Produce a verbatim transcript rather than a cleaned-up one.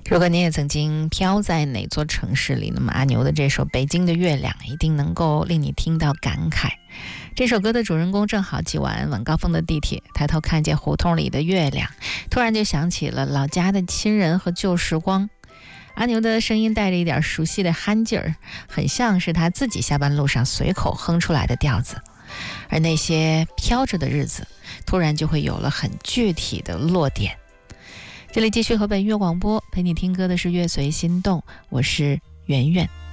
如果你也曾经飘在哪座城市里，那么阿牛的这首《北京的月亮》一定能够令你听到感慨。这首歌的主人公正好挤完晚高峰的地铁，抬头看见胡同里的月亮，突然就想起了老家的亲人和旧时光。阿牛的声音带着一点熟悉的憨劲儿，很像是他自己下班路上随口哼出来的调子。而那些飘着的日子，突然就会有了很具体的落点。这里继续河北音乐广播，陪你听歌的是乐随心动，我是圆圆。